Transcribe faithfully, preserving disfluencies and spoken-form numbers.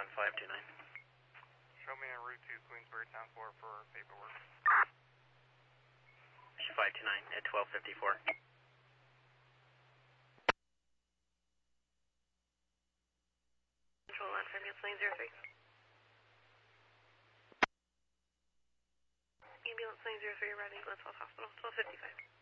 on five two nine. Show me a route to Queensbury Town Floor for paperwork. five two nine at twelve fifty-four. Control on ambulance lane zero three. Ambulance lane zero three arriving Glens Falls Hospital, twelve fifty-five.